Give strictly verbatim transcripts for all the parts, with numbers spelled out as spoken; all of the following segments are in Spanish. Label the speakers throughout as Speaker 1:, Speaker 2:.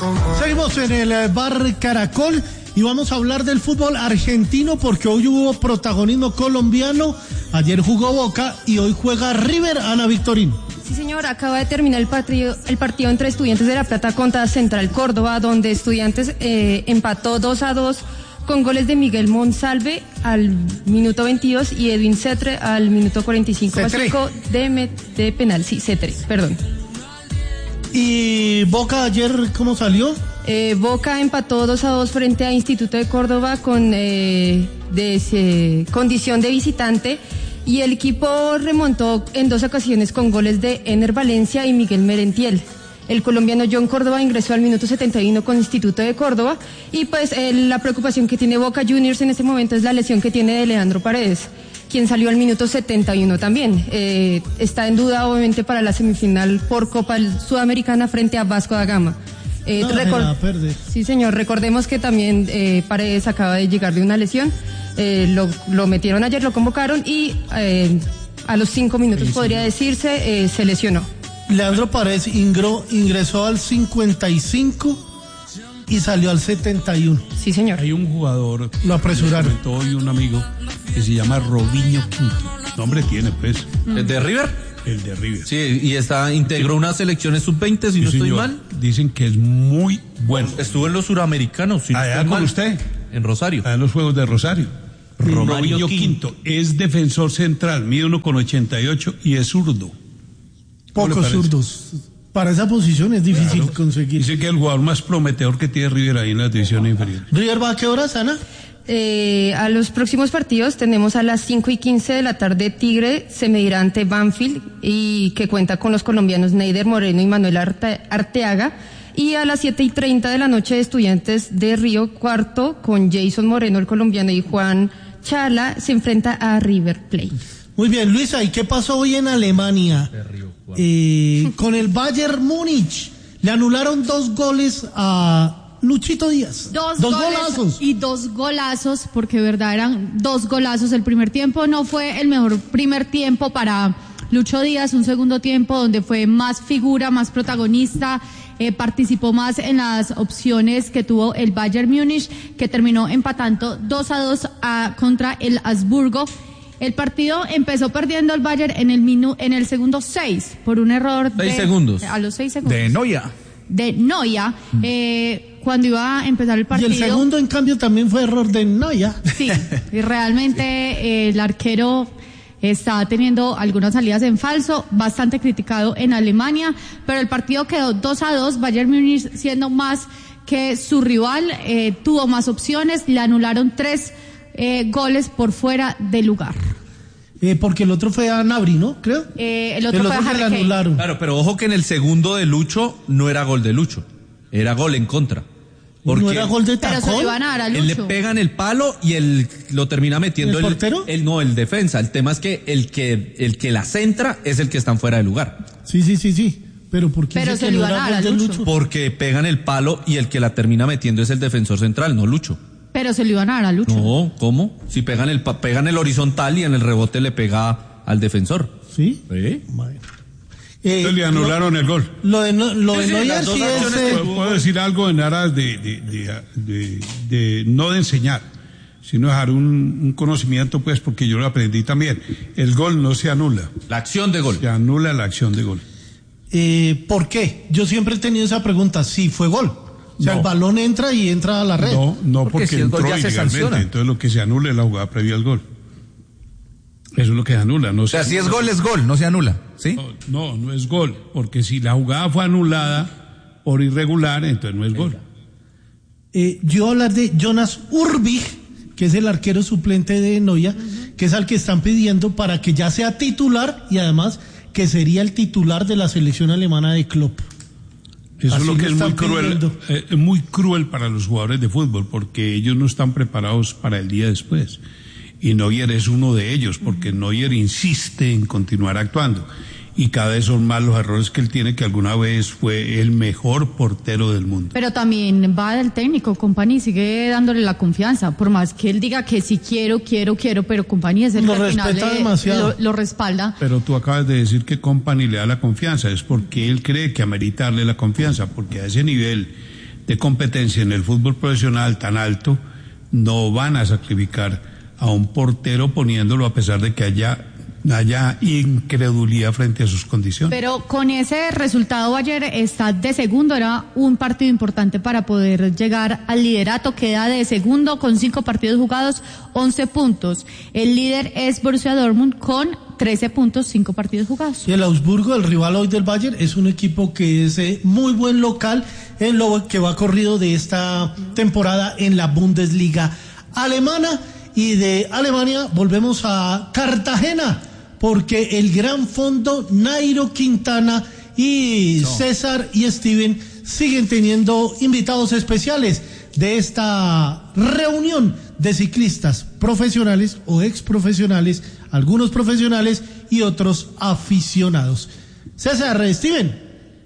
Speaker 1: Seguimos en el Bar Caracol y vamos a hablar del fútbol argentino porque hoy hubo protagonismo colombiano. Ayer jugó Boca y hoy juega River. Ana Victorino.
Speaker 2: Sí, señor, acaba de terminar el partido, el partido entre Estudiantes de La Plata contra Central Córdoba, donde Estudiantes eh, empató dos a dos con goles de Miguel Monsalve al minuto veintidós y Edwin Cetre al minuto cuarenta y cinco de, de penal. Sí, Cetre, perdón.
Speaker 1: ¿Y Boca ayer cómo salió?
Speaker 2: Eh, Boca empató dos a dos frente a Instituto de Córdoba con eh, de, eh, condición de visitante y el equipo remontó en dos ocasiones con goles de Ener Valencia y Miguel Merentiel. El colombiano John Córdoba ingresó al minuto setenta y uno con Instituto de Córdoba y pues eh, la preocupación que tiene Boca Juniors en este momento es la lesión que tiene de Leandro Paredes, quien salió al minuto setenta y uno también. Eh, está en duda obviamente para la semifinal por Copa Sudamericana frente a Vasco da Gama. Eh,
Speaker 1: no,
Speaker 2: record- sí, señor, recordemos que también eh, Paredes acaba de llegar de una lesión, eh, lo, lo metieron ayer, lo convocaron y eh, a los cinco minutos sí, podría sí. decirse, eh, se lesionó.
Speaker 1: Leandro Paredes ingro, ingresó al cincuenta y cinco y salió al setenta y uno.
Speaker 2: Sí, señor.
Speaker 3: Hay un jugador,
Speaker 1: lo apresuraron.
Speaker 3: Hoy un amigo que se llama Robinho Quinto. Nombre tiene, pues.
Speaker 4: ¿El de River?
Speaker 3: El de River.
Speaker 4: Sí, y está, integró unas selecciones sub veinte, si sí, no estoy
Speaker 3: señor.
Speaker 4: mal.
Speaker 3: Dicen que es muy bueno.
Speaker 4: Estuvo en los suramericanos, si no
Speaker 3: Allá
Speaker 4: estoy
Speaker 3: con
Speaker 4: mal.
Speaker 3: usted.
Speaker 4: En Rosario.
Speaker 3: Allá en los Juegos de Rosario. Robinho Quinto. Es defensor central, mide uno con ochenta y ocho y es zurdo.
Speaker 1: Pocos zurdos. Para esa posición es difícil claro. conseguir.
Speaker 3: Dice que es el jugador más prometedor que tiene River ahí en la división inferior.
Speaker 1: ¿River va a qué horas, Ana?
Speaker 2: Eh, a los próximos partidos tenemos a las cinco y quince de la tarde Tigre se medirá ante Banfield y que cuenta con los colombianos Neider Moreno y Manuel Arte- Arteaga y a las siete y treinta de la noche Estudiantes de Río Cuarto con Jason Moreno el colombiano y Juan Chala se enfrenta a River Plate.
Speaker 1: Muy bien, Luisa, ¿y qué pasó hoy en Alemania? Eh, con el Bayern Múnich le anularon dos goles a Luchito Díaz.
Speaker 5: Dos,
Speaker 1: dos
Speaker 5: goles
Speaker 1: golazos.
Speaker 5: Y dos golazos, porque verdad eran dos golazos. El primer tiempo no fue el mejor primer tiempo para Lucho Díaz, un segundo tiempo donde fue más figura, más protagonista, eh, participó más en las opciones que tuvo el Bayern Múnich, que terminó empatando dos a dos a, contra el Habsburgo. El partido empezó perdiendo el Bayern en el minu, en el segundo seis, por un error de...
Speaker 4: Seis segundos.
Speaker 5: A los seis segundos.
Speaker 4: De Neuer.
Speaker 5: De Neuer, mm. eh, cuando iba a empezar el partido.
Speaker 1: Y el segundo, en cambio, también fue error de Neuer.
Speaker 5: Sí, y realmente eh, el arquero está teniendo algunas salidas en falso, bastante criticado en Alemania, pero el partido quedó dos a dos, Bayern Múnich siendo más que su rival, eh, tuvo más opciones, le anularon tres Eh, goles por fuera de lugar.
Speaker 1: Eh, porque el otro fue a Gnabry, ¿no? Creo.
Speaker 5: Eh, el otro,
Speaker 1: el
Speaker 5: fue
Speaker 1: otro
Speaker 5: a
Speaker 1: que le
Speaker 5: Harry
Speaker 1: anularon.
Speaker 4: Claro, pero ojo que en el segundo de Lucho no era gol de Lucho, era gol en contra.
Speaker 1: Porque no era gol de
Speaker 5: tacón. Pero se lo iban a dar a Lucho.
Speaker 4: Él le pegan el palo y él lo termina metiendo
Speaker 1: el,
Speaker 4: el
Speaker 1: portero.
Speaker 4: El, no, el defensa. El tema es que el que el que la centra es el que está fuera de lugar.
Speaker 1: Sí, sí, sí, sí. Pero ¿por qué
Speaker 5: Pero se lo iban a dar a Lucho?
Speaker 1: Lucho?
Speaker 4: Porque pegan el palo y el que la termina metiendo es el defensor central, no Lucho.
Speaker 5: Pero se lo iban a dar a Lucho.
Speaker 4: No, ¿cómo? Si pegan el pegan el horizontal y en el rebote le pega al defensor.
Speaker 1: ¿Sí?
Speaker 4: Sí.
Speaker 1: Bueno.
Speaker 3: Eh, le anularon
Speaker 1: lo,
Speaker 3: el gol.
Speaker 1: Lo de, no, lo de
Speaker 4: sí,
Speaker 1: Neuer sí es... Eh,
Speaker 3: puedo decir algo en aras de, de, de, de, de no de enseñar, sino dejar un, un conocimiento, pues, porque yo lo aprendí también. El gol no se anula.
Speaker 4: La acción de gol.
Speaker 3: Se anula la acción de gol.
Speaker 1: Eh, ¿Por qué? Yo siempre he tenido esa pregunta. Sí, fue gol. O sea, no. El balón entra y entra a la red.
Speaker 3: No, no, porque, porque si entró ilegalmente. Entonces lo que se anula es la jugada previa al gol. Eso es lo que se anula. No
Speaker 6: o sea,
Speaker 3: se
Speaker 6: si
Speaker 3: anula.
Speaker 6: es gol, es gol, no se anula, ¿sí?
Speaker 3: No, no, no es gol. Porque si la jugada fue anulada por irregular, entonces no es gol.
Speaker 1: Eh, yo hablar de Jonas Urbich, que es el arquero suplente de Neuer, uh-huh. que es al que están pidiendo para que ya sea titular y además que sería el titular de la selección alemana de Klopp.
Speaker 3: Eso
Speaker 1: Así
Speaker 3: es lo que
Speaker 1: lo
Speaker 3: es muy cruel, eh, es muy cruel para los jugadores de fútbol, porque ellos no están preparados para el día después. Y Neuer es uno de ellos, porque Neuer insiste en continuar actuando. Y cada vez son más los errores que él tiene, que alguna vez fue el mejor portero del mundo.
Speaker 5: Pero también va del técnico, Company sigue dándole la confianza, por más que él diga que sí quiero, quiero, quiero, pero Company es el
Speaker 1: lo
Speaker 5: que al final le, lo, lo respalda.
Speaker 3: Pero tú acabas de decir que Company le da la confianza, es porque él cree que ameritarle la confianza, porque a ese nivel de competencia en el fútbol profesional tan alto, no van a sacrificar a un portero poniéndolo a pesar de que haya haya incredulidad frente a sus condiciones.
Speaker 5: Pero con ese resultado ayer está de segundo, era un partido importante para poder llegar al liderato, queda de segundo con cinco partidos jugados, once puntos. El líder es Borussia Dortmund con trece puntos, cinco partidos jugados.
Speaker 1: Y el Augsburgo, el rival hoy del Bayern, es un equipo que es eh, muy buen local en lo que va corrido de esta temporada en la Bundesliga alemana. Y de Alemania volvemos a Cartagena, porque el gran fondo Nairo Quintana y no. César y Steven siguen teniendo invitados especiales de esta reunión de ciclistas profesionales o exprofesionales, algunos profesionales y otros aficionados. César, Steven.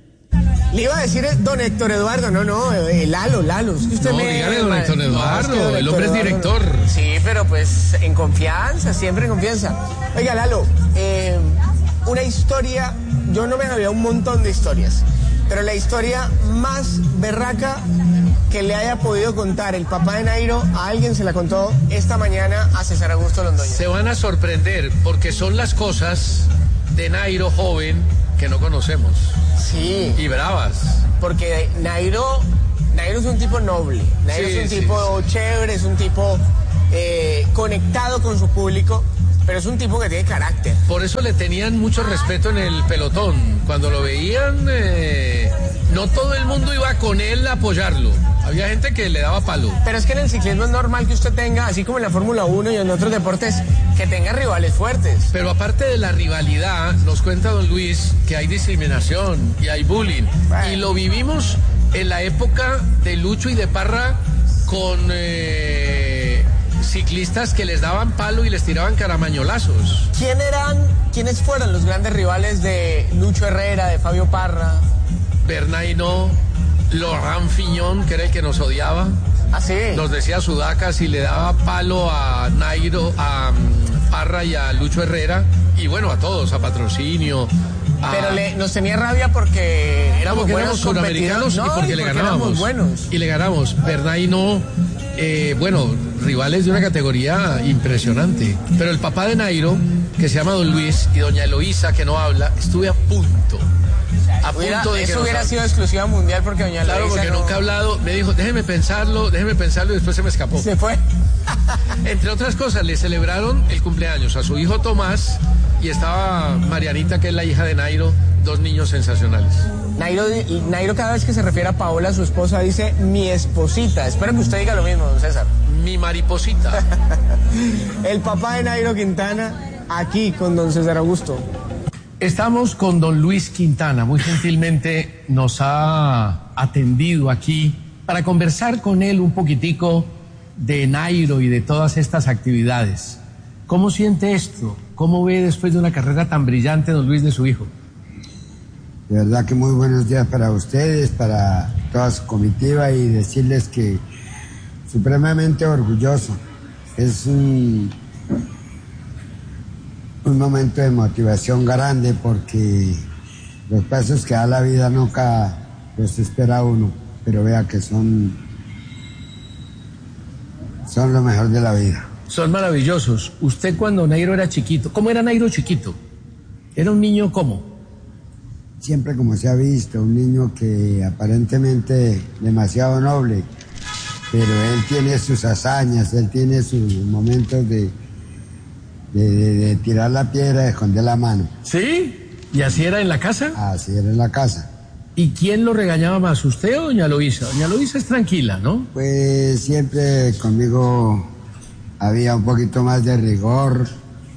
Speaker 7: Le iba a decir don Héctor Eduardo, no, no, eh, Lalo, Lalo. Es que usted
Speaker 4: no,
Speaker 7: me...
Speaker 4: dígale don Héctor Eduardo, no, es que el hombre Eduardo, es director.
Speaker 7: No. Sí, pero pues en confianza, siempre en confianza. Oiga, Lalo, eh, una historia, yo no me sabía un montón de historias, pero la historia más berraca que le haya podido contar el papá de Nairo, a alguien se la contó esta mañana a César Augusto Londoño.
Speaker 8: Se van a sorprender, porque son las cosas de Nairo joven que no conocemos.
Speaker 7: Sí.
Speaker 8: Y bravas.
Speaker 7: Porque Nairo, Nairo es un tipo noble, Nairo sí, es un sí, tipo sí. chévere, es un tipo eh, conectado con su público, pero es un tipo que tiene carácter.
Speaker 8: Por eso le tenían mucho respeto en el pelotón. Cuando lo veían, eh, no todo el mundo iba con él a apoyarlo. Había gente que le daba palo.
Speaker 7: Pero es que en el ciclismo es normal que usted tenga, así como en la Fórmula uno y en otros deportes, que tenga rivales fuertes.
Speaker 8: Pero aparte de la rivalidad, nos cuenta don Luis que hay discriminación y hay bullying. Bueno. Y lo vivimos en la época de Lucho y de Parra con eh, ciclistas que les daban palo y les tiraban caramañolazos.
Speaker 7: ¿Quién eran, quiénes fueron los grandes rivales de Lucho Herrera, de Fabio Parra?
Speaker 8: Bernay no. Laurent Fignon, que era el que nos odiaba.
Speaker 7: ¿Ah, sí?
Speaker 8: Nos decía sudacas y le daba palo a Nairo, a um, Parra y a Lucho Herrera. Y bueno, a todos, a Patrocinio. A...
Speaker 7: Pero le, nos tenía rabia porque éramos
Speaker 8: porque
Speaker 7: buenos
Speaker 8: éramos suramericanos
Speaker 7: no,
Speaker 8: y porque,
Speaker 7: y
Speaker 8: le
Speaker 7: porque
Speaker 8: ganábamos.
Speaker 7: Buenos.
Speaker 8: Y le ganamos. Bernay no, eh, bueno, rivales de una categoría impresionante. Pero el papá de Nairo, que se llama don Luis, y doña Eloísa, que no habla, estuve a punto. A
Speaker 7: hubiera,
Speaker 8: punto de
Speaker 7: eso
Speaker 8: que
Speaker 7: hubiera
Speaker 8: nos...
Speaker 7: sido exclusiva mundial porque doña
Speaker 8: Claro,
Speaker 7: Eloísa
Speaker 8: porque
Speaker 7: no...
Speaker 8: nunca ha hablado, me dijo, déjeme pensarlo, déjeme pensarlo y después se me escapó.
Speaker 7: Se fue.
Speaker 8: Entre otras cosas, le celebraron el cumpleaños a su hijo Tomás y estaba Marianita, que es la hija de Nairo, dos niños sensacionales.
Speaker 7: Nairo, Nairo cada vez que se refiere a Paola, su esposa, dice mi esposita. Espero que usted diga lo mismo, don César.
Speaker 8: Mi mariposita.
Speaker 7: El papá de Nairo Quintana, aquí con don César Augusto.
Speaker 8: Estamos con don Luis Quintana, muy gentilmente nos ha atendido aquí para conversar con él un poquitico de Nairo y de todas estas actividades. ¿Cómo siente esto? ¿Cómo ve después de una carrera tan brillante, don Luis, de su hijo?
Speaker 9: De verdad que muy buenos días para ustedes, para toda su comitiva, y decirles que supremamente orgulloso. Es un... un momento de motivación grande, porque los pasos que da la vida nunca los espera uno, pero vea que son son lo mejor de la vida.
Speaker 8: Son maravillosos. Usted, cuando Nairo era chiquito, ¿cómo era Nairo chiquito? ¿Era un niño cómo?
Speaker 9: Siempre como se ha visto, un niño que aparentemente demasiado noble, pero él tiene sus hazañas, él tiene sus momentos de De, de, de tirar la piedra, de esconder la mano.
Speaker 8: ¿Sí? ¿Y así era en la casa?
Speaker 9: Así era en la casa.
Speaker 8: ¿Y quién lo regañaba más, usted o doña Luisa? Doña Luisa es tranquila, ¿no?
Speaker 9: Pues siempre conmigo había un poquito más de rigor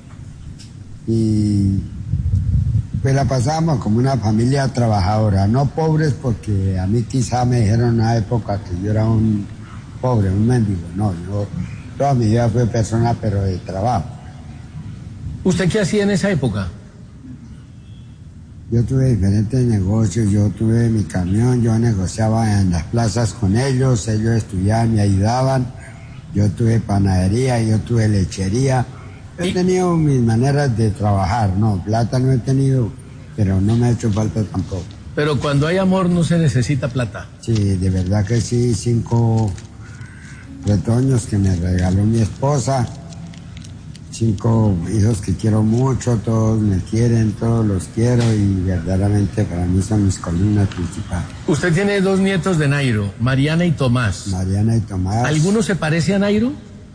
Speaker 9: y pues la pasábamos como una familia trabajadora, no pobres, porque a mí quizá me dijeron en una época que yo era un pobre, un mendigo. No, yo toda mi vida fui persona, pero de trabajo.
Speaker 8: ¿Usted qué hacía en esa época?
Speaker 9: Yo tuve diferentes negocios, yo tuve mi camión, yo negociaba en las plazas con ellos, ellos estudiaban, me ayudaban, yo tuve panadería, yo tuve lechería. He ¿Y? tenido mis maneras de trabajar, no, plata no he tenido, pero no me ha hecho falta tampoco.
Speaker 8: Pero cuando hay amor no se necesita plata.
Speaker 9: Sí, de verdad que sí, cinco retoños que me regaló mi esposa, cinco hijos que quiero mucho, todos me quieren, todos los quiero y verdaderamente para mí son mis columnas principales.
Speaker 8: Usted tiene dos nietos de Nairo, Mariana y Tomás.
Speaker 9: Mariana y Tomás.
Speaker 8: ¿Alguno se parece a Nairo?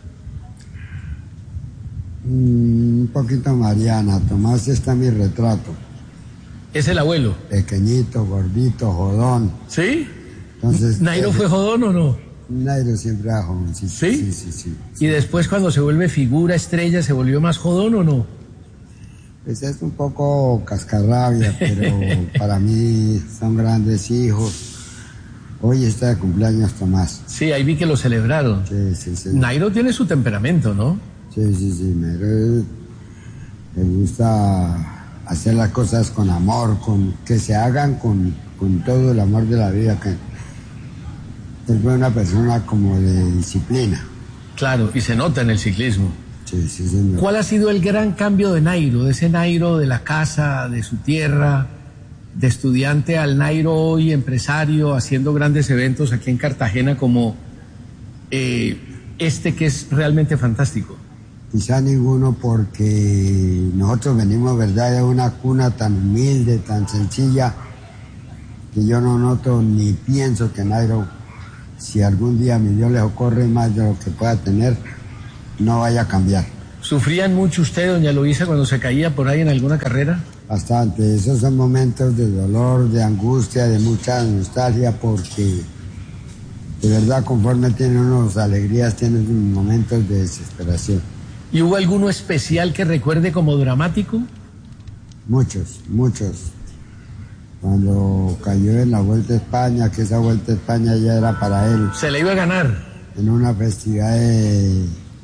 Speaker 9: Mm, un poquito Mariana, Tomás está en mi retrato.
Speaker 8: Es el abuelo.
Speaker 9: Pequeñito, gordito, jodón.
Speaker 8: ¿Sí?
Speaker 9: Entonces,
Speaker 8: ¿Nairo
Speaker 9: eh,
Speaker 8: fue jodón o no?
Speaker 9: Nairo siempre era jovencito.
Speaker 8: ¿Sí?
Speaker 9: Sí, sí, sí.
Speaker 8: ¿Y después cuando se vuelve figura, estrella, se volvió más jodón o no?
Speaker 9: Pues es un poco cascarrabia, pero para mí son grandes hijos. Hoy está de cumpleaños Tomás.
Speaker 8: Sí, ahí vi que lo celebraron.
Speaker 9: Sí, sí, sí.
Speaker 8: Nairo tiene su temperamento, ¿no?
Speaker 9: Sí, sí, sí. Nairo me gusta hacer las cosas con amor, con que se hagan con, con todo el amor de la vida. Que es una persona como de disciplina.
Speaker 8: Claro, y se nota en el ciclismo.
Speaker 9: Sí, sí, señor.
Speaker 8: ¿Cuál ha sido el gran cambio de Nairo? De ese Nairo de la casa, de su tierra, de estudiante al Nairo hoy empresario, haciendo grandes eventos aquí en Cartagena como eh, este que es realmente fantástico.
Speaker 9: Quizá ninguno, porque nosotros venimos, ¿verdad?, de una cuna tan humilde, tan sencilla, que yo no noto ni pienso que Nairo, si algún día mi Dios le ocurre más de lo que pueda tener, no vaya a cambiar.
Speaker 8: ¿Sufrían mucho usted, doña Luisa, cuando se caía por ahí en alguna carrera?
Speaker 9: Bastante. Esos son momentos de dolor, de angustia, de mucha nostalgia, porque de verdad conforme tiene unos alegrías, tiene momentos de desesperación.
Speaker 8: ¿Y hubo alguno especial que recuerde como dramático?
Speaker 9: Muchos, muchos. Cuando cayó en la Vuelta a España, que esa Vuelta a España ya era para él.
Speaker 8: Se le iba a ganar.
Speaker 9: En una festividad de...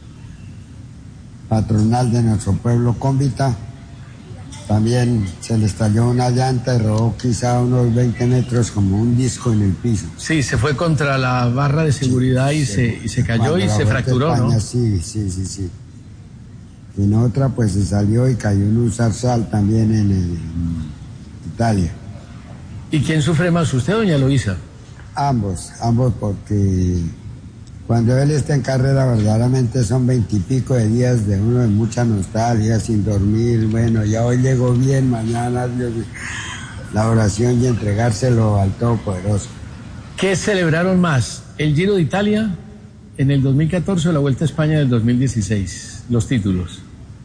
Speaker 9: patronal de nuestro pueblo, Cómbita, también se le estalló una llanta y rodó quizá unos veinte metros como un disco en el piso.
Speaker 8: Sí, se fue contra la barra de seguridad y,
Speaker 9: sí,
Speaker 8: se, y se cayó
Speaker 9: cuando
Speaker 8: y
Speaker 9: la
Speaker 8: se
Speaker 9: Vuelta a
Speaker 8: fracturó,
Speaker 9: España,
Speaker 8: ¿no?
Speaker 9: Sí, sí, sí, sí. En otra pues se salió y cayó en un zarzal también en, el, en Italia.
Speaker 8: ¿Y quién sufre más, usted o doña Luisa?
Speaker 9: Ambos, ambos, porque cuando él está en carrera verdaderamente son veintipico de días de uno de mucha nostalgia, sin dormir, bueno, ya hoy llegó bien, mañana Dios, la oración y entregárselo al Todopoderoso.
Speaker 8: ¿Qué celebraron más, el Giro de Italia en el dos mil catorce o la Vuelta a España del dos mil dieciséis, los títulos?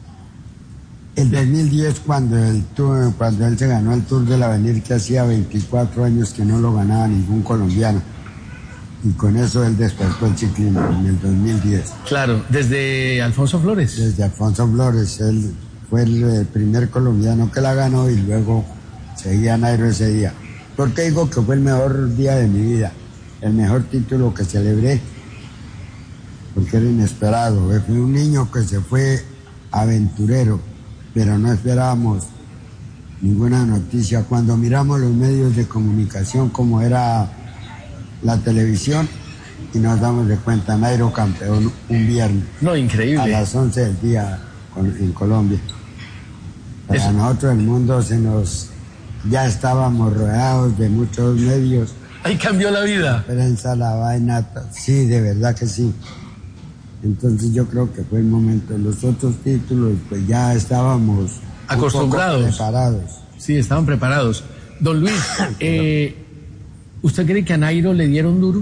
Speaker 9: El dos mil diez, cuando, el tour, cuando él se ganó el Tour del Avenir, que hacía veinticuatro años que no lo ganaba ningún colombiano. Y con eso él despertó el ciclismo en el dos mil diez.
Speaker 8: Claro, desde Alfonso Flores.
Speaker 9: Desde Alfonso Flores, él fue el, el primer colombiano que la ganó y luego seguía Nairo ese día. ¿Por qué digo que fue el mejor día de mi vida? El mejor título que celebré, porque era inesperado. Fue un niño que se fue aventurero, pero no esperábamos ninguna noticia. Cuando miramos los medios de comunicación como era la televisión y nos damos de cuenta, Nairo campeón un viernes.
Speaker 8: No, increíble.
Speaker 9: A las once del día en Colombia. Para Eso. Nosotros el mundo se nos... ya estábamos rodeados de muchos medios.
Speaker 8: Ahí cambió la vida.
Speaker 9: La prensa, la vaina, sí, de verdad que sí. Entonces yo creo que fue el momento. Los otros títulos pues ya estábamos
Speaker 8: acostumbrados,
Speaker 9: preparados.
Speaker 8: Sí, estaban preparados. Don Luis, eh, ¿usted cree que a Nairo le dieron duro?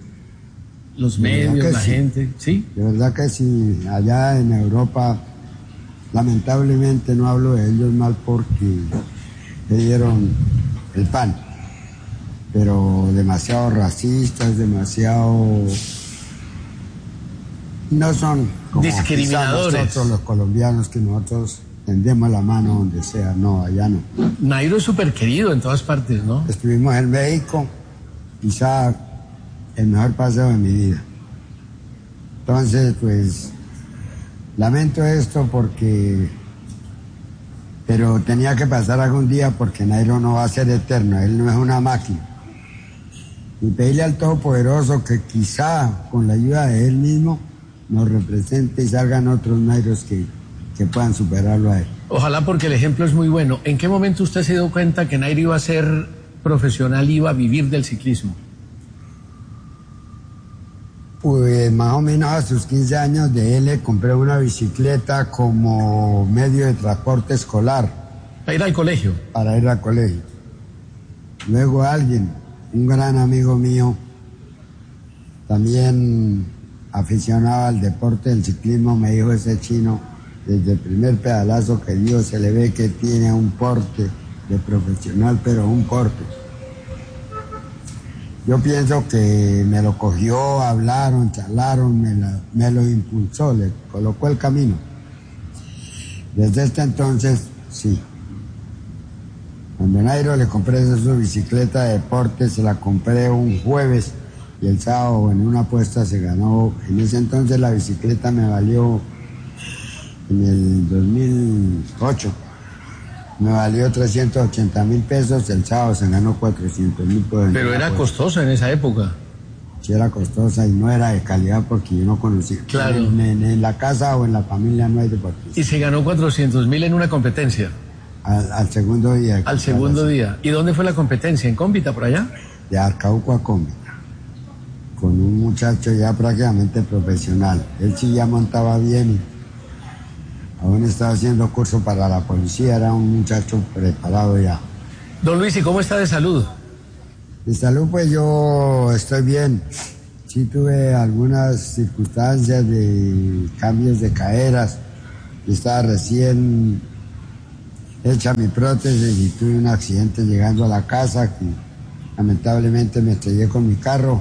Speaker 8: Los medios, la
Speaker 9: sí.
Speaker 8: gente, ¿sí?
Speaker 9: De verdad que sí. Allá en Europa, lamentablemente no hablo de ellos mal porque le dieron el pan, pero demasiado racistas, demasiado... no son como
Speaker 8: discriminadores.
Speaker 9: Nosotros los colombianos, que nosotros tendemos la mano donde sea. No, allá no.
Speaker 8: Nairo es súper querido en todas partes, ¿no?
Speaker 9: Estuvimos en México, quizá el mejor paseo de mi vida. Entonces, pues, lamento esto porque... pero tenía que pasar algún día porque Nairo no va a ser eterno, él no es una máquina. Y pedirle al Todopoderoso que quizá con la ayuda de él mismo nos represente y salgan otros Nairos que, que puedan superarlo a él.
Speaker 8: Ojalá, porque el ejemplo es muy bueno. ¿En qué momento usted se dio cuenta que Nairo iba a ser profesional iba a vivir del ciclismo?
Speaker 9: Pues más o menos a sus quince años de él le compré una bicicleta como medio de transporte escolar.
Speaker 8: ¿Para ir al colegio?
Speaker 9: Para ir al colegio. Luego alguien, un gran amigo mío, también aficionado al deporte del ciclismo, me dijo: ese chino, desde el primer pedalazo que dio, se le ve que tiene un porte de profesional, pero un porte. Yo pienso que me lo cogió, hablaron, charlaron, me, la, me lo impulsó, le colocó el camino. Desde este entonces, sí. Cuando Nairo le compré su bicicleta de deporte, se la compré un jueves y el sábado en una apuesta se ganó. En ese entonces la bicicleta me valió, en el dos mil ocho, me valió trescientos ochenta mil pesos, el sábado se ganó cuatrocientos mil pesos.
Speaker 8: Pero era costosa en esa época.
Speaker 9: Sí, era costosa y no era de calidad porque yo no conocía.
Speaker 8: Claro.
Speaker 9: En, en, en la casa o en la familia no hay deportistas.
Speaker 8: Y se ganó cuatrocientos mil en una competencia.
Speaker 9: Al, al segundo día.
Speaker 8: Al segundo día. ¿Y dónde fue la competencia? ¿En Cómbita, por allá?
Speaker 9: De Arcauco a Cómbita. Con un muchacho ya prácticamente profesional. Él sí ya montaba bien y aún estaba haciendo curso para la policía, era un muchacho preparado ya.
Speaker 8: Don Luis, ¿y cómo está de salud?
Speaker 9: De salud, pues yo estoy bien. Sí tuve algunas circunstancias de cambios de caderas. Estaba recién hecha mi prótesis y tuve un accidente llegando a la casa que lamentablemente me estrellé con mi carro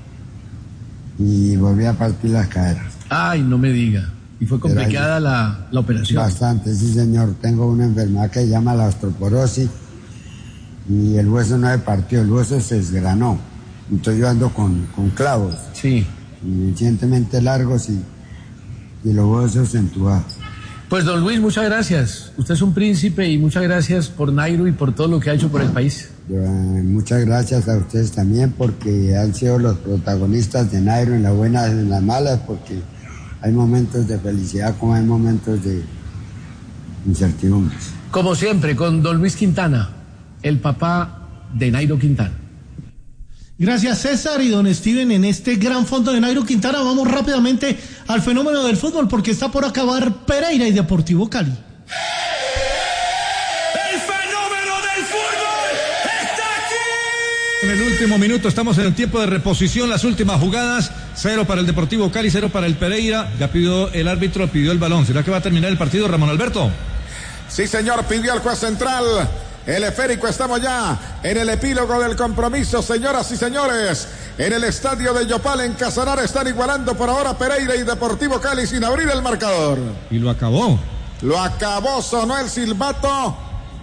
Speaker 9: y volví a partir las caderas.
Speaker 8: Ay, no me diga. ¿Y fue complicada la, la operación?
Speaker 9: Bastante, sí señor. Tengo una enfermedad que se llama la osteoporosis y el hueso no se partió, el hueso se desgranó. Entonces yo ando con, con clavos.
Speaker 8: Sí.
Speaker 9: Suficientemente largos y, y los huesos entubados.
Speaker 8: Pues don Luis, muchas gracias. Usted es un príncipe y muchas gracias por Nairo y por todo lo que ha hecho por el país.
Speaker 9: Yo, eh, muchas gracias a ustedes también porque han sido los protagonistas de Nairo en las buenas y en las malas, porque hay momentos de felicidad como hay momentos de incertidumbres.
Speaker 8: Como siempre, con don Luis Quintana, el papá de Nairo Quintana.
Speaker 1: Gracias, César y don Steven. En este gran fondo de Nairo Quintana vamos rápidamente al fenómeno del fútbol porque está por acabar Pereira y Deportivo Cali.
Speaker 10: El fenómeno del fútbol está aquí.
Speaker 4: En el último minuto estamos en el tiempo de reposición, las últimas jugadas. Cero para el Deportivo Cali, cero para el Pereira. Ya pidió el árbitro, pidió el balón. ¿Será que va a terminar el partido, Ramón Alberto?
Speaker 11: Sí, señor, pidió el juez central. El esférico, estamos ya en el epílogo del compromiso, señoras y señores. En el estadio de Yopal, en Casanare, están igualando por ahora Pereira y Deportivo Cali sin abrir el marcador.
Speaker 4: Y lo acabó.
Speaker 11: Lo acabó, sonó el silbato.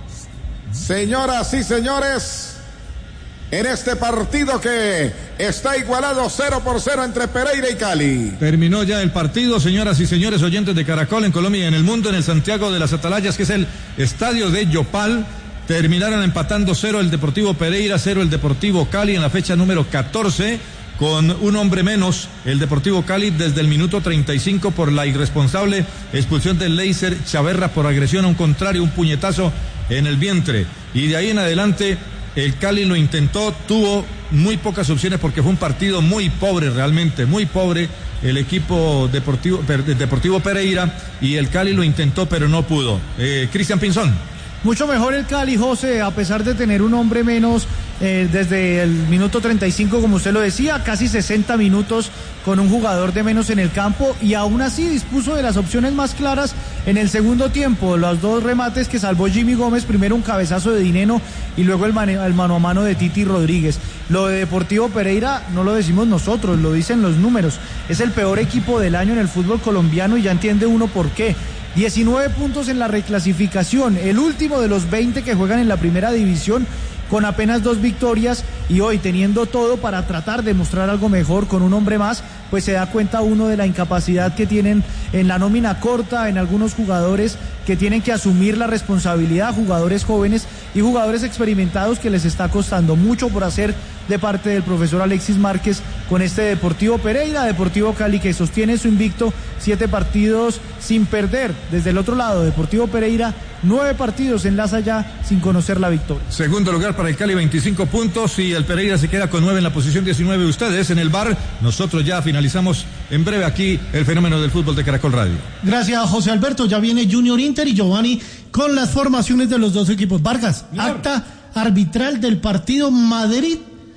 Speaker 11: Señoras y señores, en este partido que está igualado cero por cero entre Pereira y Cali.
Speaker 4: Terminó ya el partido, señoras y señores oyentes de Caracol en Colombia y en el mundo, en el Santiago de las Atalayas, que es el estadio de Yopal. Terminaron empatando cero el Deportivo Pereira, cero el Deportivo Cali en la fecha número catorce, con un hombre menos el Deportivo Cali desde el minuto treinta y cinco por la irresponsable expulsión del Leiser Chaverra por agresión a un contrario, un puñetazo en el vientre. Y de ahí en adelante el Cali lo intentó, tuvo muy pocas opciones porque fue un partido muy pobre, realmente muy pobre el equipo Deportivo, Deportivo Pereira, y el Cali lo intentó pero no pudo. Eh, Cristian Pinzón.
Speaker 12: Mucho mejor el Cali, José, a pesar de tener un hombre menos eh, desde el minuto treinta y cinco, como usted lo decía, casi sesenta minutos con un jugador de menos en el campo, y aún así dispuso de las opciones más claras en el segundo tiempo. Los dos remates que salvó Jimmy Gómez, primero un cabezazo de Dineno y luego el, mane- el mano a mano de Titi Rodríguez. Lo de Deportivo Pereira no lo decimos nosotros, lo dicen los números. Es el peor equipo del año en el fútbol colombiano y ya entiende uno por qué. diecinueve puntos en la reclasificación, el último de los veinte que juegan en la primera división, con apenas dos victorias, y hoy teniendo todo para tratar de mostrar algo mejor con un hombre más, pues se da cuenta uno de la incapacidad que tienen en la nómina corta, en algunos jugadores que tienen que asumir la responsabilidad, jugadores jóvenes y jugadores experimentados que les está costando mucho por hacer de parte del profesor Alexis Márquez con este Deportivo Pereira, Deportivo Cali que sostiene su invicto, siete partidos sin perder. Desde el otro lado, Deportivo Pereira, nueve partidos enlaza ya sin conocer la victoria.
Speaker 4: Segundo lugar para el Cali, veinticinco puntos, y el Pereira se queda con nueve en la posición diecinueve. Ustedes en el bar, nosotros ya finalizamos en breve aquí el fenómeno del fútbol de Caracol Radio.
Speaker 1: Gracias, José Alberto. Ya viene Junior Inter y Giovanni con las formaciones de los dos equipos. Vargas, claro. Acta arbitral del partido Madrid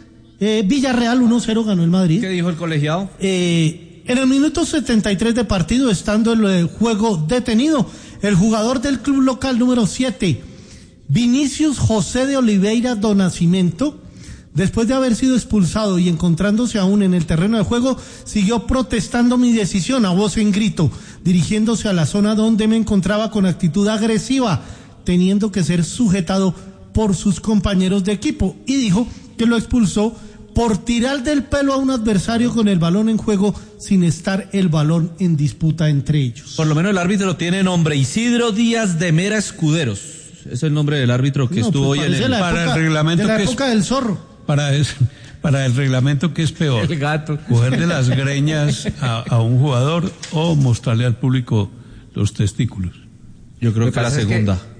Speaker 1: eh, Villarreal, uno cero ganó el Madrid.
Speaker 13: ¿Qué dijo el colegiado?
Speaker 1: Eh, en el minuto setenta y tres de partido, estando el juego detenido, el jugador del club local número siete, Vinicius José de Oliveira do Nascimento, después de haber sido expulsado y encontrándose aún en el terreno de juego, siguió protestando mi decisión a voz en grito, dirigiéndose a la zona donde me encontraba con actitud agresiva, teniendo que ser sujetado por sus compañeros de equipo, y dijo que lo expulsó por tirar del pelo a un adversario con el balón en juego sin estar el balón en disputa entre ellos.
Speaker 13: Por lo menos el árbitro tiene nombre, Isidro Díaz de Mera Escuderos. Es el nombre del árbitro que no, estuvo
Speaker 1: pues
Speaker 13: hoy en el...
Speaker 1: La
Speaker 3: para
Speaker 1: época,
Speaker 3: el reglamento
Speaker 1: de la
Speaker 3: que
Speaker 1: época
Speaker 3: es,
Speaker 1: del zorro.
Speaker 3: Para, es, para el reglamento, que es peor?
Speaker 13: El gato.
Speaker 3: Coger de las greñas a, a un jugador o mostrarle al público los testículos.
Speaker 13: Yo creo que la segunda.
Speaker 3: Que...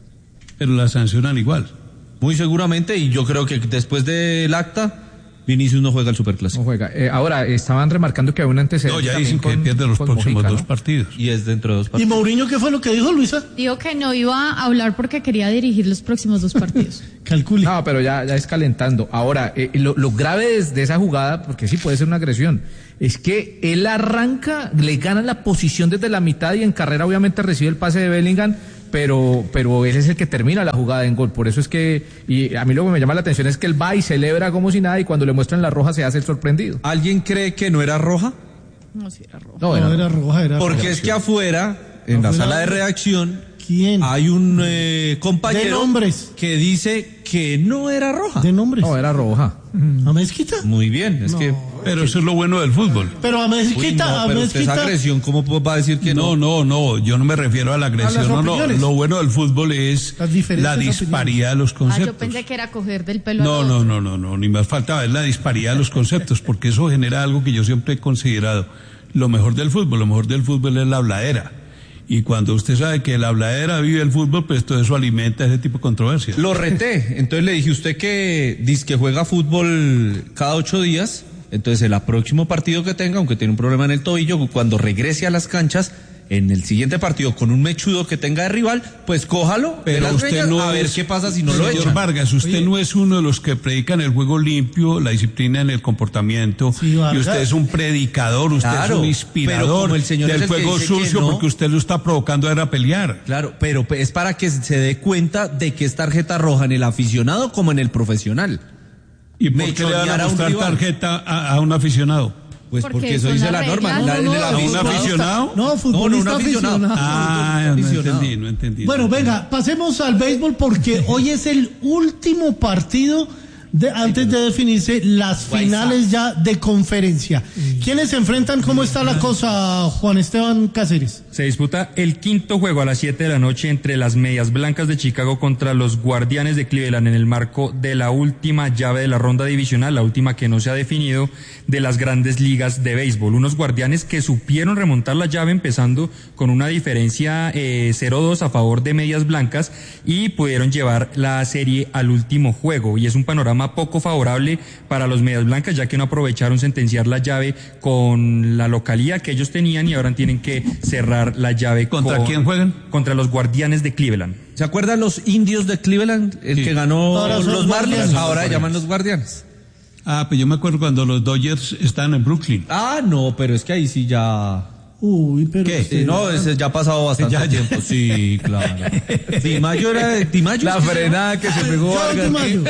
Speaker 3: Pero la sancionan igual.
Speaker 13: Muy seguramente, y yo creo que después del acta, Vinicius no juega el Superclásico.
Speaker 14: No juega. Eh, ahora, estaban remarcando que hay un antecedente.
Speaker 3: No, ya dicen que pierde los próximos Mojica, dos ¿no? partidos.
Speaker 13: Y es dentro de dos partidos.
Speaker 1: ¿Y Mourinho qué fue lo que dijo, Luisa?
Speaker 5: Dijo que no iba a hablar porque quería dirigir los próximos dos partidos.
Speaker 1: Calcule.
Speaker 14: No, pero ya, ya es calentando. Ahora, eh, lo, lo grave de, de esa jugada, porque sí puede ser una agresión, es que él arranca, le gana la posición desde la mitad y en carrera obviamente recibe el pase de Bellingham, pero pero él es el que termina la jugada en gol. Por eso es que, y a mí lo que me llama la atención es que él va y celebra como si nada, y cuando le muestran la roja se hace el sorprendido.
Speaker 13: ¿Alguien cree que no era roja?
Speaker 5: No, sí era roja.
Speaker 1: No, era, no, era roja, era
Speaker 13: Porque
Speaker 1: roja.
Speaker 13: es que afuera, en la sala de redacción,
Speaker 1: ¿quién?
Speaker 13: Hay un eh, compañero
Speaker 1: de nombres
Speaker 13: que dice que no era roja.
Speaker 1: De nombres.
Speaker 14: No, era roja.
Speaker 1: ¿A Mezquita?
Speaker 13: Muy bien, es
Speaker 1: no.
Speaker 13: que...
Speaker 3: Pero eso es lo bueno del fútbol.
Speaker 1: Pero a Mezquita,
Speaker 13: Uy, no,
Speaker 1: a
Speaker 13: pero
Speaker 1: Mezquita...
Speaker 13: usted esa agresión, ¿cómo va a decir que no?
Speaker 3: No, no, no, yo no me refiero a la agresión, no, no. Lo bueno del fútbol es la disparidad de los conceptos.
Speaker 5: Ah, yo pensé que era coger del pelo.
Speaker 3: No, no, no, no, no, ni más faltaba, es la disparidad de los conceptos, porque eso genera algo que yo siempre he considerado lo mejor del fútbol. Lo mejor del fútbol es la habladera. Y cuando usted sabe que la habladera vive el fútbol, pues todo eso alimenta ese tipo de controversias.
Speaker 13: Lo reté, entonces le dije, usted que dice que juega fútbol cada ocho días, entonces el próximo partido que tenga, aunque tiene un problema en el tobillo, cuando regrese a las canchas, en el siguiente partido con un mechudo que tenga de rival, pues cójalo,
Speaker 3: pero
Speaker 13: usted
Speaker 3: greñas,
Speaker 13: no
Speaker 3: a
Speaker 13: ver
Speaker 3: es,
Speaker 13: qué pasa si no lo echan.
Speaker 3: Señor Vargas, usted Oye. no es uno de los que predican el juego limpio, la disciplina en el comportamiento, sí, y usted es un predicador, usted
Speaker 13: claro,
Speaker 3: es un inspirador
Speaker 13: el señor
Speaker 3: del
Speaker 13: el
Speaker 3: juego sucio,
Speaker 13: no,
Speaker 3: porque usted lo está provocando a ir a pelear.
Speaker 13: Claro, pero es para que se dé cuenta de que es tarjeta roja en el aficionado como en el profesional.
Speaker 3: ¿Y por qué le van a mostrar tarjeta a, a un aficionado?
Speaker 13: Pues porque, porque eso dice la norma.
Speaker 1: No,
Speaker 13: la,
Speaker 1: no,
Speaker 13: la,
Speaker 1: no,
Speaker 13: ¿Un
Speaker 3: aficionado?
Speaker 1: No, futbolista no, no, aficionado. aficionado.
Speaker 3: Ah, no entendí, no entendí.
Speaker 1: Bueno, venga, pasemos al béisbol porque hoy es el último partido de, antes de definirse las finales ya de conferencia. ¿Quiénes se enfrentan? ¿Cómo está la cosa, Juan Esteban Cáceres?
Speaker 15: Se disputa el quinto juego a las siete de la noche entre las Medias Blancas de Chicago contra los Guardianes de Cleveland en el marco de la última llave de la ronda divisional, la última que no se ha definido, de las grandes ligas de béisbol. Unos Guardianes que supieron remontar la llave empezando con una diferencia eh, cero dos a favor de Medias Blancas y pudieron llevar la serie al último juego, y es un panorama poco favorable para los Medias Blancas, ya que no aprovecharon sentenciar la llave con la localía que ellos tenían y ahora tienen que cerrar la llave.
Speaker 3: ¿Contra
Speaker 15: con,
Speaker 3: quién juegan?
Speaker 15: Contra los Guardianes de Cleveland.
Speaker 13: ¿Se acuerdan los Indios de Cleveland? El sí. que ganó ahora los Marlins, ahora llaman los Guardianes.
Speaker 3: Ah, pues yo me acuerdo cuando los Dodgers estaban en Brooklyn.
Speaker 13: Ah, no, pero es que ahí sí ya...
Speaker 1: Uy, pero...
Speaker 13: ¿Qué? Sí, no, ese ya ha pasado bastante ya, tiempo. Ya. Sí, claro. Dimayo era... Dimayo.
Speaker 14: La frenada que se pegó Vargas.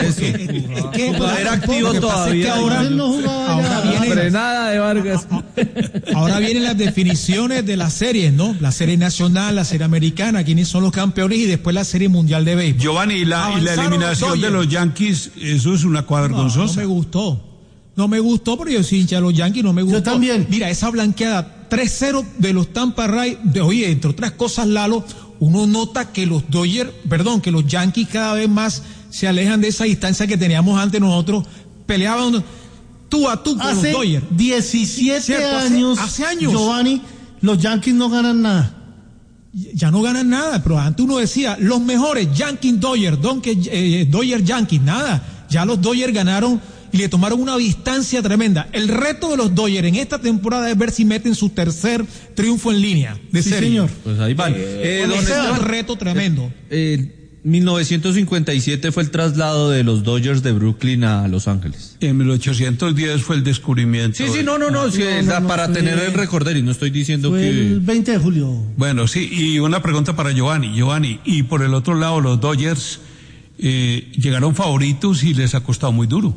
Speaker 13: Era activo todavía.
Speaker 16: Ahora, ahora viene
Speaker 14: la frenada de Vargas.
Speaker 16: Ahora vienen las definiciones de las series, ¿no? La serie nacional, la serie americana, quiénes son los campeones y después la serie mundial de béisbol.
Speaker 3: Giovanni, y la, y la eliminación de los Yankees, eso es una cuadra
Speaker 16: no,
Speaker 3: vergonzosa.
Speaker 16: No me gustó. No me gustó porque yo soy hincha de los Yankees, no me gustó.
Speaker 1: Yo también.
Speaker 16: Mira, esa blanqueada tres cero de los Tampa Rays, de, oye, entre otras cosas, Lalo, uno nota que los Dodgers, perdón, que los Yankees cada vez más se alejan de esa distancia que teníamos antes nosotros, peleaban tú a tú con
Speaker 1: hace
Speaker 16: los Dodgers.
Speaker 1: diecisiete
Speaker 16: ¿Cierto?
Speaker 1: años,
Speaker 16: hace, hace años,
Speaker 1: Giovanni, los Yankees no ganan nada.
Speaker 16: Ya no ganan nada, pero antes uno decía, los mejores, Yankees Dodgers, eh, Dodgers Yankees, nada. Ya los Dodgers ganaron y le tomaron una distancia tremenda. El reto de los Dodgers en esta temporada es ver si meten su tercer triunfo en línea de
Speaker 1: sí,
Speaker 16: serie.
Speaker 1: Señor.
Speaker 13: Pues ahí van.
Speaker 16: Eh, eh, ese es un reto tremendo.
Speaker 13: Eh, eh, mil novecientos cincuenta y siete fue el traslado de los Dodgers de Brooklyn a Los Ángeles.
Speaker 3: En mil ochocientos diez fue el descubrimiento.
Speaker 13: Sí, sí, no, no, no, sí,
Speaker 1: no, no,
Speaker 13: para
Speaker 1: fue,
Speaker 13: tener el recorder, y no estoy diciendo
Speaker 1: fue
Speaker 13: que...
Speaker 1: el veinte de julio.
Speaker 3: Bueno, sí, y una pregunta para Giovanni. Giovanni, y por el otro lado, los Dodgers eh, llegaron favoritos y les ha costado muy duro.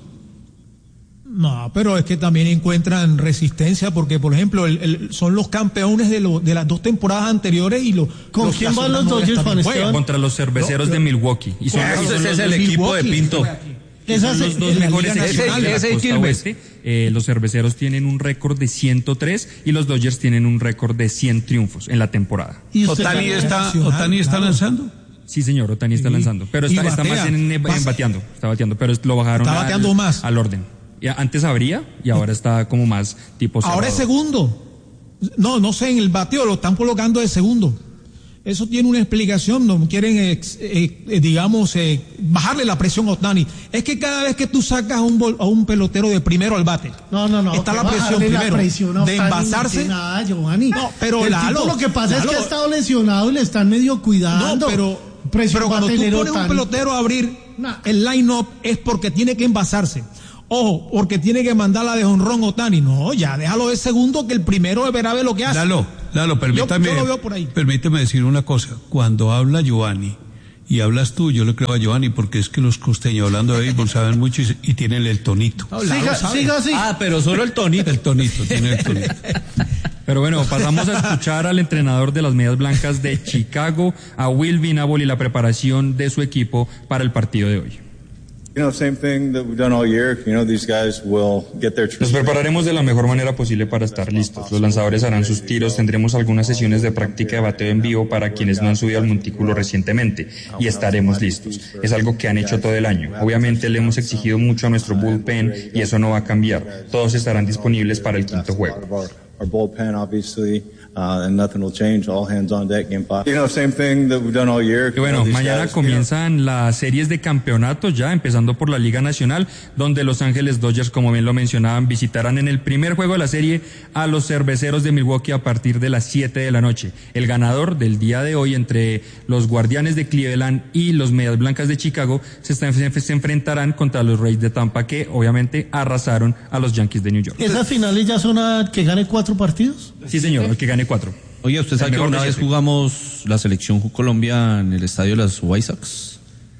Speaker 16: No, pero es que también encuentran resistencia porque, por ejemplo, el, el, son los campeones de, lo, de las dos temporadas anteriores y lo,
Speaker 1: ¿Con
Speaker 16: los
Speaker 1: quién van los Dodgers, Juan Esteban?
Speaker 15: Contra los cerveceros
Speaker 16: no,
Speaker 15: de Milwaukee. Y son,
Speaker 13: Ese
Speaker 15: son
Speaker 13: es
Speaker 15: los
Speaker 13: el
Speaker 15: dos
Speaker 13: equipo de Pinto.
Speaker 15: Son los dos mejores equipos de la
Speaker 13: ese
Speaker 15: costa oeste. Eh, los cerveceros tienen un récord de ciento tres y los Dodgers tienen un récord de cien triunfos en la temporada.
Speaker 1: ¿Y usted
Speaker 3: ¿Otani está,
Speaker 16: nacional,
Speaker 3: Otani está
Speaker 16: claro.
Speaker 3: lanzando?
Speaker 15: Sí, señor, Otani está
Speaker 16: Sí.
Speaker 15: lanzando. Pero
Speaker 16: Y
Speaker 15: está, está
Speaker 16: batea.
Speaker 15: más en, en
Speaker 16: Pasa.
Speaker 15: bateando. Está bateando, pero lo bajaron
Speaker 16: Está
Speaker 15: al,
Speaker 16: bateando más.
Speaker 15: al orden. Y antes abría y ahora está como más tipo cerrado.
Speaker 16: Ahora es segundo. No, no sé, en el bateo lo están colocando de segundo. Eso tiene una explicación, no quieren, eh, eh, digamos, eh, bajarle la presión a Otani. Es que cada vez que tú sacas a un, bol, a un pelotero de primero al bate,
Speaker 1: no, no, no,
Speaker 16: está la presión
Speaker 1: bajarle la
Speaker 16: primero
Speaker 1: presión a
Speaker 16: de
Speaker 1: Otani,
Speaker 16: envasarse.
Speaker 1: No, nada, Giovanni.
Speaker 16: No, pero
Speaker 1: el
Speaker 16: Lalo,
Speaker 1: tipo lo que pasa
Speaker 16: Lalo,
Speaker 1: es que ha estado lesionado y le están medio cuidando.
Speaker 16: No, pero,
Speaker 1: presión
Speaker 16: pero
Speaker 1: va a
Speaker 16: cuando tú
Speaker 1: tener
Speaker 16: pones
Speaker 1: Otani.
Speaker 16: un pelotero a abrir
Speaker 1: Nah.
Speaker 16: el line-up es porque tiene que envasarse. Ojo, porque tiene que mandarla de jonrón Otani. No, ya, déjalo de segundo que el primero verá ver lo que hace.
Speaker 3: Lalo, Lalo, permítame,
Speaker 16: yo, yo lo veo por ahí.
Speaker 3: permíteme decir una cosa. Cuando habla Giovanni y hablas tú, yo le creo a Giovanni porque es que los costeños hablando de béisbol saben mucho y, y tienen el tonito.
Speaker 16: No, Lalo
Speaker 1: Siga,
Speaker 16: sabe.
Speaker 1: siga así.
Speaker 13: Ah, pero solo el tonito.
Speaker 3: El tonito, tiene el tonito.
Speaker 15: Pero bueno, pasamos a escuchar al entrenador de las Medias Blancas de Chicago, a Will Venable, y la preparación de su equipo para el partido de hoy.
Speaker 17: You know, same thing that we've done all year. You know, these guys will get their.
Speaker 15: Nos prepararemos de la mejor manera posible para estar listos. Los lanzadores harán sus tiros, tendremos algunas sesiones de práctica de bateo en vivo para quienes no han subido al montículo recientemente y estaremos listos. Es algo que han hecho todo el año. Obviamente le hemos exigido mucho a nuestro bullpen y eso no va a cambiar. Todos estarán disponibles para el quinto juego.
Speaker 17: Our bullpen, obviously, uh, and nothing will change. All hands on deck, game five. You know, same thing that we've done all year.
Speaker 15: Y bueno, mañana comienzan las series de campeonatos ya, empezando por la Liga Nacional, donde Los Ángeles Dodgers, como bien lo mencionaban, visitarán en el primer juego de la serie a los cerveceros de Milwaukee a partir de las siete de la noche. El ganador del día de hoy entre los Guardianes de Cleveland y los Medias Blancas de Chicago se, están, se enfrentarán contra los Rays de Tampa, que obviamente arrasaron a los Yankees de New York.
Speaker 1: ¿Esas finales ya son a que gane cuatro partidos?
Speaker 15: Sí, señor, el que gane cuatro.
Speaker 13: Oye, ¿usted sabe que una vez jugamos la selección Colombia en el estadio de las White Sox?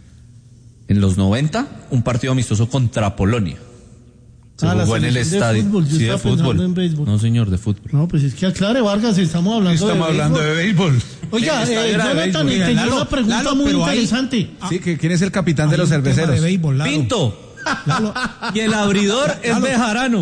Speaker 13: En los noventa, un partido amistoso contra Polonia. Se
Speaker 1: Ah, la
Speaker 13: jugó en el
Speaker 1: selección de
Speaker 13: estadio.
Speaker 1: fútbol, yo
Speaker 13: Sí, de
Speaker 1: estaba pensando
Speaker 13: fútbol.
Speaker 1: en béisbol.
Speaker 13: No, señor, de fútbol.
Speaker 1: No, pues es que aclare, Vargas, estamos hablando
Speaker 3: Estamos
Speaker 1: de
Speaker 3: hablando de béisbol.
Speaker 1: Oiga,
Speaker 3: El estadio
Speaker 1: eh,
Speaker 3: era de
Speaker 1: Jonathan,
Speaker 3: béisbol.
Speaker 1: tenía
Speaker 16: Lalo,
Speaker 1: una pregunta
Speaker 16: Lalo,
Speaker 1: muy
Speaker 16: pero ahí-
Speaker 1: interesante.
Speaker 6: Sí, que ¿quién es el capitán de los
Speaker 16: Hay un tema
Speaker 6: cerveceros?
Speaker 16: de béisbol, Lalo.
Speaker 13: Pinto. Y el abridor es Bejarano.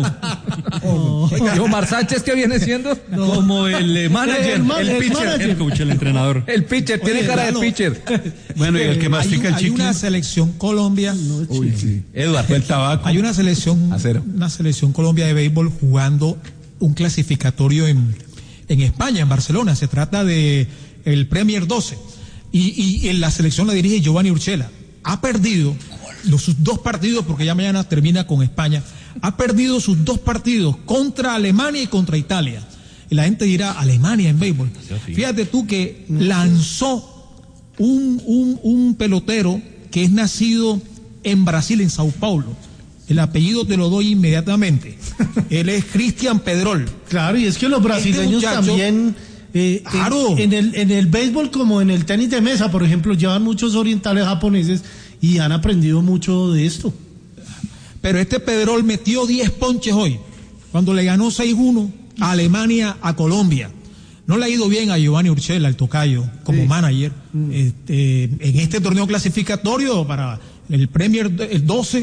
Speaker 14: ¿Y Omar Sánchez qué viene siendo?
Speaker 13: Como el eh, manager,
Speaker 1: El ma-
Speaker 13: el,
Speaker 1: el
Speaker 13: pitcher.
Speaker 1: manager.
Speaker 15: El coach, el entrenador.
Speaker 14: El pitcher, tiene
Speaker 16: Oye,
Speaker 14: cara
Speaker 16: Lalo.
Speaker 14: de pitcher.
Speaker 3: Bueno, y el que
Speaker 16: Hay,
Speaker 3: mastica
Speaker 16: un-
Speaker 3: el
Speaker 16: hay
Speaker 3: chicle.
Speaker 16: una selección Colombia.
Speaker 6: Uy, sí.
Speaker 13: Eduardo.
Speaker 3: El tabaco.
Speaker 16: Hay una selección,
Speaker 6: Acero.
Speaker 16: una selección Colombia de béisbol jugando un clasificatorio en, en España, en Barcelona. Se trata de el Premier doce. Y, y en la selección la dirige Giovanni Urshela. Ha perdido los, sus dos partidos, porque ya mañana termina con España. Ha perdido sus dos partidos contra Alemania y contra Italia. Y la gente dirá, Alemania en béisbol. Fíjate tú que lanzó un, un, un pelotero que es nacido en Brasil, en Sao Paulo. El apellido te lo doy inmediatamente. Él es Cristian Pedrol.
Speaker 1: Claro, y es que los brasileños
Speaker 16: Este muchacho-
Speaker 1: también, eh, en-
Speaker 16: Claro.
Speaker 1: en, el, en el béisbol como en el tenis de mesa, por ejemplo, llevan muchos orientales japoneses y han aprendido mucho de esto.
Speaker 16: Pero este Pedrol metió diez ponches hoy, cuando le ganó seis uno a Alemania, a Colombia. No le ha ido bien a Giovanni Urshela, el tocayo, como
Speaker 1: Sí.
Speaker 16: manager. Este, en este torneo clasificatorio para el Premier el doce,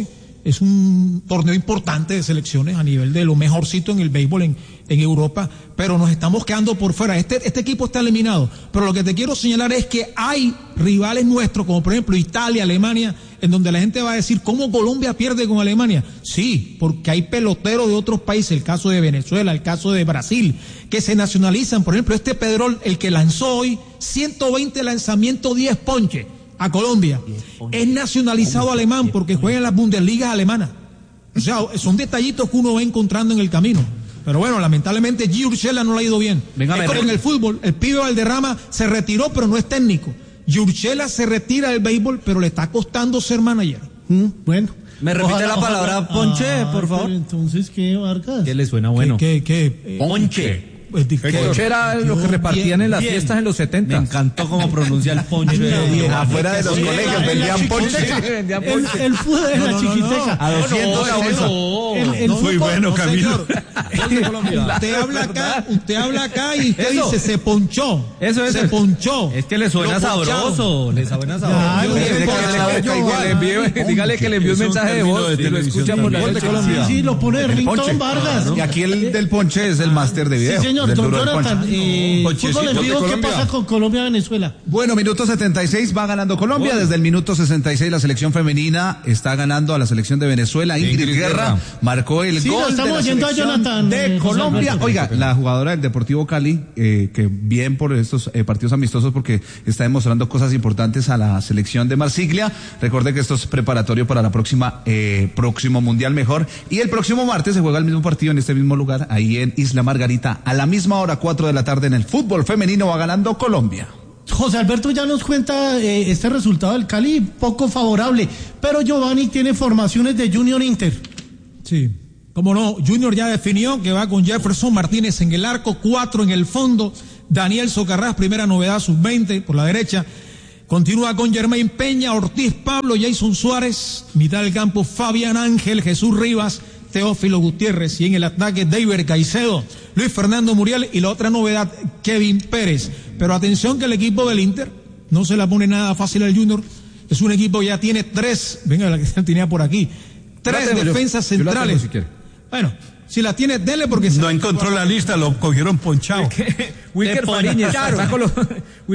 Speaker 16: es un torneo importante de selecciones a nivel de lo mejorcito en el béisbol en, en Europa, pero nos estamos quedando por fuera. Este, este equipo está eliminado, pero lo que te quiero señalar es que hay rivales nuestros, como por ejemplo Italia, Alemania, en donde la gente va a decir, ¿cómo Colombia pierde con Alemania? Sí, porque hay peloteros de otros países, el caso de Venezuela, el caso de Brasil, que se nacionalizan. Por ejemplo, este Pedrol, el que lanzó hoy ciento veinte lanzamientos, diez ponches a Colombia, es nacionalizado alemán porque juega en las Bundesligas alemanas. O sea, son detallitos que uno va encontrando en el camino. Pero bueno, lamentablemente G. Urshela no le ha ido bien. Venga, es como en el fútbol, el pibe Valderrama se retiró pero no es técnico. Urshela se retira del béisbol pero le está costando ser manager.
Speaker 1: Mm, bueno.
Speaker 13: ¿Me repite
Speaker 1: Ojalá,
Speaker 13: la palabra
Speaker 1: ojalá.
Speaker 13: ponche,
Speaker 1: Ah,
Speaker 13: por favor?
Speaker 1: pero entonces, ¿qué, Vargas?
Speaker 13: ¿Qué le suena bueno?
Speaker 16: ¿Qué, qué, qué?
Speaker 13: Ponche.
Speaker 16: Pues, ¿qué?
Speaker 14: Ponche era lo que repartían en las
Speaker 13: bien.
Speaker 14: fiestas en los setenta.
Speaker 13: Me encantó cómo pronuncia el ponche.
Speaker 6: Afuera de los
Speaker 1: Sí,
Speaker 6: colegios
Speaker 1: en la
Speaker 6: vendían ponche.
Speaker 1: chiquiteca.
Speaker 14: Vendían
Speaker 1: El,
Speaker 14: ponche.
Speaker 1: el fútbol de
Speaker 16: No,
Speaker 1: la
Speaker 16: no, no, no.
Speaker 1: chiquiteca.
Speaker 6: A doscientos la bolsa.
Speaker 1: El, el
Speaker 3: Muy
Speaker 1: fútbol-
Speaker 3: bueno,
Speaker 16: No,
Speaker 3: Camilo.
Speaker 16: señor. Usted habla acá, usted habla acá y usted
Speaker 13: Eso.
Speaker 16: dice se ponchó.
Speaker 13: Eso es.
Speaker 16: Se ponchó.
Speaker 13: Es que le suena
Speaker 16: Lo poncharon.
Speaker 13: sabroso. Le suena
Speaker 1: Claro,
Speaker 13: sabroso.
Speaker 1: es
Speaker 14: Dígale que-
Speaker 1: ponche.
Speaker 14: que le envíe- Dígale que le envió un
Speaker 3: Es un
Speaker 14: mensaje de
Speaker 3: término
Speaker 14: voz
Speaker 3: de
Speaker 14: y lo
Speaker 3: televisión
Speaker 14: escucha por la
Speaker 3: también.
Speaker 14: noche.
Speaker 6: Colombia.
Speaker 1: Sí, sí, lo pone
Speaker 6: El
Speaker 1: Rington
Speaker 6: ponche.
Speaker 1: Vargas.
Speaker 6: Y aquí el del ponche es el máster de video.
Speaker 1: Sí, señor,
Speaker 6: del
Speaker 1: don
Speaker 6: duro del
Speaker 1: Jonathan.
Speaker 6: ponche.
Speaker 1: Eh,
Speaker 3: Ponchecito
Speaker 1: fútbol en
Speaker 3: de
Speaker 1: vivo, ¿qué
Speaker 3: Colombia.
Speaker 1: pasa con Colombia-Venezuela?
Speaker 6: Bueno, minuto setenta y seis va ganando Colombia. Desde el minuto sesenta y seis la selección femenina está ganando a la selección de Venezuela. Ingrid,
Speaker 3: Ingrid
Speaker 6: Guerra,
Speaker 3: Guerra.
Speaker 6: marcó el
Speaker 1: Sí, lo
Speaker 6: gol de
Speaker 1: estamos
Speaker 6: la
Speaker 1: oyendo a
Speaker 6: selección
Speaker 1: Jonathan,
Speaker 6: de
Speaker 1: eh, José
Speaker 6: Colombia.
Speaker 1: Alberto.
Speaker 6: Oiga, la jugadora del Deportivo Cali, eh, que bien por estos eh, partidos amistosos porque está demostrando cosas importantes a la selección de Marsiglia. Recuerde que esto es preparatorio para la próxima eh, próximo Mundial Mejor. Y el próximo martes se juega el mismo partido en este mismo lugar, ahí en Isla Margarita, a la misma hora, cuatro de la tarde, en el fútbol femenino va ganando Colombia.
Speaker 1: José Alberto ya nos cuenta eh, este resultado del Cali poco favorable, pero Giovanni tiene formaciones de Junior Inter.
Speaker 16: Sí, como no, Junior ya definió que va con Jefferson Martínez en el arco, cuatro en el fondo, Daniel Socarrás, primera novedad, sub veinte por la derecha, continúa con Germain Peña, Ortiz Pablo, Jason Suárez, mitad del campo Fabián Ángel, Jesús Rivas, Teófilo Gutiérrez, y en el ataque David Caicedo, Luis Fernando Muriel y la otra novedad Kevin Pérez. Pero atención que el equipo del Inter no se la pone nada fácil al Junior, es un equipo que ya tiene tres, venga la que se tenía por aquí, tres
Speaker 14: tengo yo.
Speaker 16: defensas
Speaker 14: Yo la tengo,
Speaker 16: centrales.
Speaker 14: si quiere.
Speaker 16: Bueno, si la tiene, dele porque se
Speaker 3: No encontró la lista, lo cogieron ponchado.
Speaker 14: Wilker Fariñez. Sacó los-